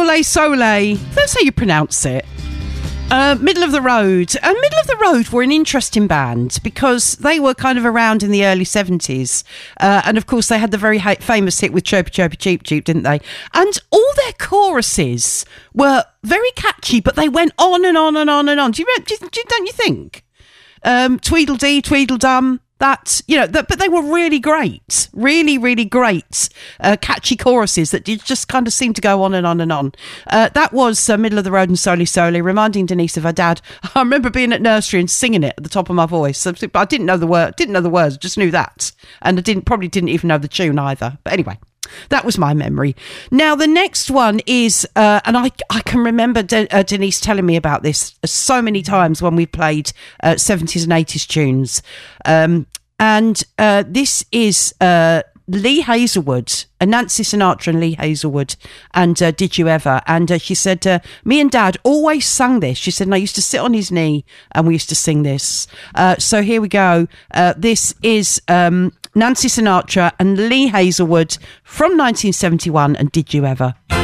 Sole Sole. That's how you pronounce it. Middle of the Road. Middle of the Road were an interesting band because they were kind of around in the early 70s. And of course, they had the very famous hit with Chirpy Chirpy Cheep Cheep, didn't they? And all their choruses were very catchy, but they went on and on and on and on. Don't you think? Tweedledee, Tweedledum. That, but they were really great, really, really great, catchy choruses that just kind of seemed to go on and on and on. That was Middle of the Road and Sole Sole, reminding Denise of her dad. I remember being at nursery and singing it at the top of my voice. But I didn't know the words, just knew that, and I probably didn't even know the tune either. But anyway. That was my memory. Now, the next one is, and I can remember Denise telling me about this so many times when we played 70s and 80s tunes. And this is Lee Hazelwood, Nancy Sinatra and Lee Hazelwood, and Did You Ever? And she said, me and Dad always sang this. She said, and I used to sit on his knee and we used to sing this. So here we go. This is Nancy Sinatra and Lee Hazelwood from 1971 and Did You Ever?